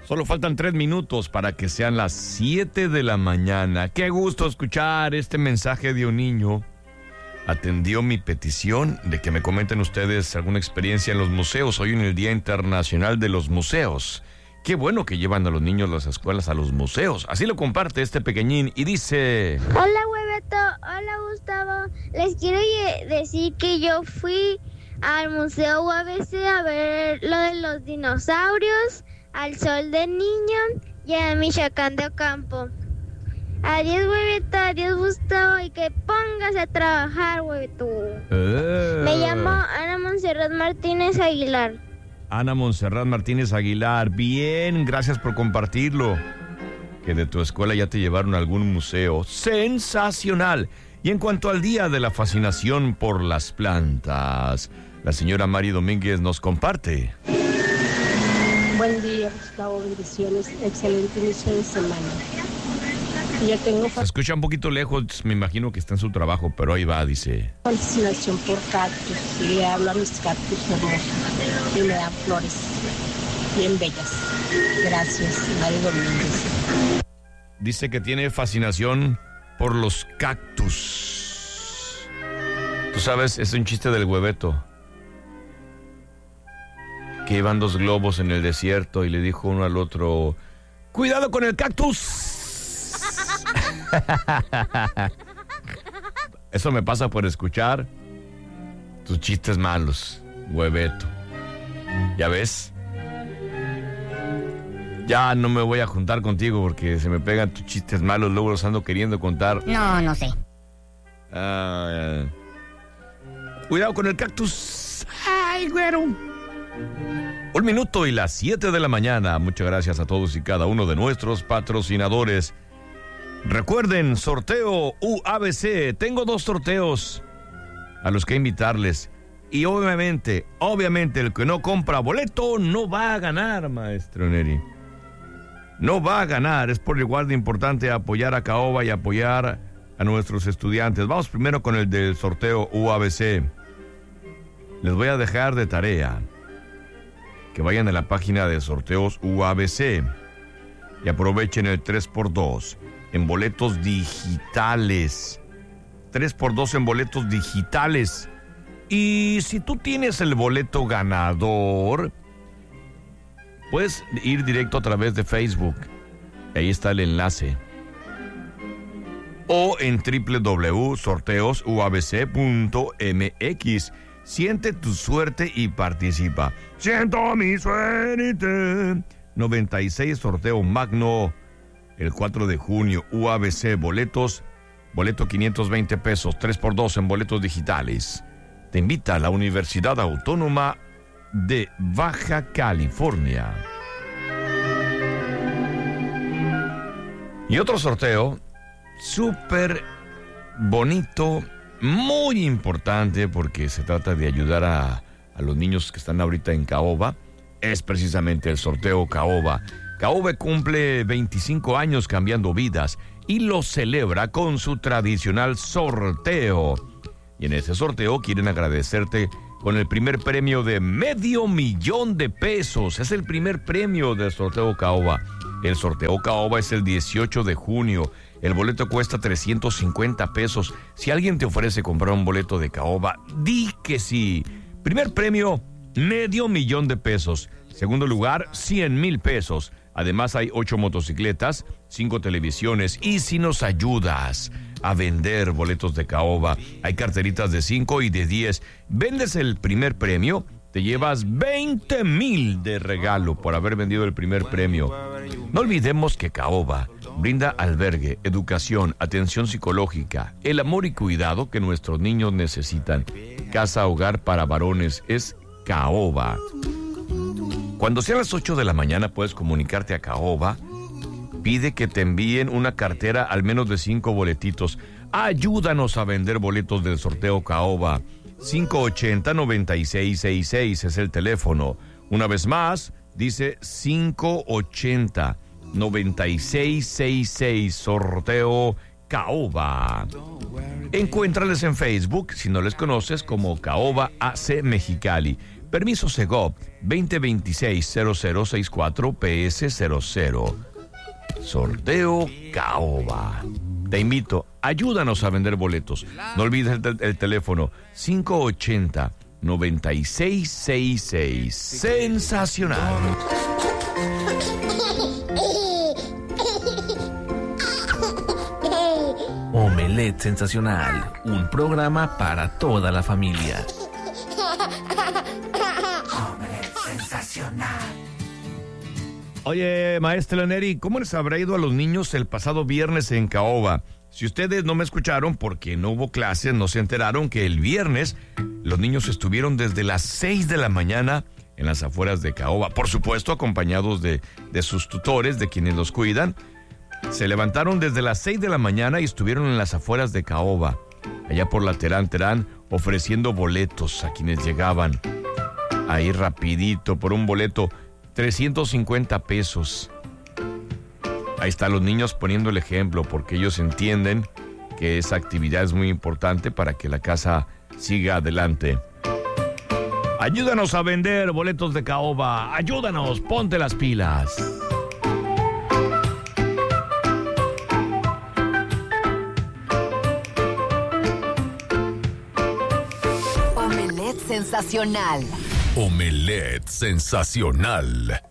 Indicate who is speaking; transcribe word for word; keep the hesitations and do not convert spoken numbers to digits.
Speaker 1: Solo faltan tres minutos para que sean las siete de la mañana. Qué gusto escuchar este mensaje de un niño. Atendió mi petición de que me comenten ustedes alguna experiencia en los museos. Hoy en el Día Internacional de los Museos. Qué bueno que llevan a los niños las escuelas a los museos. Así lo comparte este pequeñín y dice...
Speaker 2: Hola, hueveto. Hola, Gustavo. Les quiero decir que yo fui al Museo U A B C a ver lo de los dinosaurios, al Sol del Niño y a Michoacán de Ocampo. Adiós, hueveto. Adiós, Gustavo. Y que pongas a trabajar, hueveto. Eh. Me llamo Ana Montserrat Martínez Aguilar.
Speaker 1: Ana Montserrat Martínez Aguilar, bien, gracias por compartirlo. Que de tu escuela ya te llevaron a algún museo. ¡Sensacional! Y en cuanto al Día de la Fascinación por las Plantas, la señora Mari Domínguez nos comparte.
Speaker 3: Buen día, Gustavo, bendiciones, excelente inicio de semana. Ya tengo
Speaker 1: Se escucha un poquito lejos, me imagino que está en su trabajo, pero ahí va, dice.
Speaker 3: Fascinación por cactus, y le hablo a mis cactus hermosos, y me dan flores bien bellas. Gracias, Mari Domínguez.
Speaker 1: Dice que tiene fascinación por los cactus. Tú sabes, es un chiste del hueveto. Que iban dos globos en el desierto y le dijo uno al otro, ¡cuidado con el cactus! Eso me pasa por escuchar tus chistes malos, hueveto. ¿Ya ves? Ya no me voy a juntar contigo porque se me pegan tus chistes malos, luego los ando queriendo contar.
Speaker 4: No, no sé.
Speaker 1: Ah, cuidado con el cactus. Ay, güero. Un minuto y las siete de la mañana. Muchas gracias a todos y cada uno de nuestros patrocinadores. Recuerden, sorteo U A B C. Tengo dos sorteos a los que invitarles. Y obviamente, obviamente, el que no compra boleto no va a ganar, maestro Neri. No va a ganar. Es por igual de importante apoyar a Caoba y apoyar a nuestros estudiantes. Vamos primero con el del sorteo U A B C. Les voy a dejar de tarea que vayan a la página de sorteos U A B C y aprovechen el tres por dos en boletos digitales. tres por dos en boletos digitales. Y si tú tienes el boleto ganador, puedes ir directo a través de Facebook. Ahí está el enlace. O en doble u doble u doble u punto sorteos u a b c punto m x. Siente tu suerte y participa. Siento mi suerte. noventa y seis sorteo magno. El cuatro de junio, U A B C, boletos. Boleto quinientos veinte pesos, tres por dos en boletos digitales. Te invita a la Universidad Autónoma de Baja California. Y otro sorteo súper bonito, muy importante porque se trata de ayudar a, a los niños que están ahorita en Caoba. Es precisamente el sorteo Caoba. Caoba cumple veinticinco años cambiando vidas y lo celebra con su tradicional sorteo. Y en ese sorteo quieren agradecerte con el primer premio de medio millón de pesos. Es el primer premio del sorteo Caoba. El sorteo Caoba es el dieciocho de junio. El boleto cuesta trescientos cincuenta pesos. Si alguien te ofrece comprar un boleto de Caoba, di que sí. Primer premio, medio millón de pesos. Segundo lugar, cien mil pesos. Además hay ocho motocicletas, cinco televisiones. Y si nos ayudas a vender boletos de Caoba, hay carteritas de cinco y de diez. Vendes el primer premio, te llevas veinte mil de regalo por haber vendido el primer premio. No olvidemos que Caoba brinda albergue, educación, atención psicológica, el amor y cuidado que nuestros niños necesitan. Casa hogar para varones es Caoba. Cuando sean las ocho de la mañana puedes comunicarte a Caoba. Pide que te envíen una cartera al menos de cinco boletitos. Ayúdanos a vender boletos del sorteo Caoba. cinco ochenta, noventa y seis sesenta y seis es el teléfono. Una vez más, dice cinco ochenta, noventa y seis sesenta y seis, sorteo Caoba. Encuéntrales en Facebook, si no les conoces, como Caoba A C Mexicali. Permiso Segov veinte veintiséis cero cero sesenta y cuatro P S cero cero. Sorteo Caoba. Te invito, ayúdanos a vender boletos. No olvides el, el teléfono cinco ochenta, noventa y seis sesenta y seis. Sensacional.
Speaker 4: Omelette Sensacional, un programa para toda la familia.
Speaker 5: Omelette Sensacional.
Speaker 1: Oye, maestra Neri, ¿cómo les habrá ido a los niños el pasado viernes en Caoba? Si ustedes no me escucharon porque no hubo clases, no se enteraron que el viernes los niños estuvieron desde las seis de la mañana en las afueras de Caoba. Por supuesto, acompañados de, de sus tutores, de quienes los cuidan. Se levantaron desde las seis de la mañana y estuvieron en las afueras de Caoba, allá por la Terán Terán, ofreciendo boletos a quienes llegaban. Ahí rapidito, por un boleto, trescientos cincuenta pesos. Ahí están los niños poniendo el ejemplo, porque ellos entienden que esa actividad es muy importante para que la casa siga adelante. Ayúdanos a vender boletos de Caoba. Ayúdanos, ponte las pilas.
Speaker 5: Omelette Sensacional.
Speaker 6: Omelette Sensacional.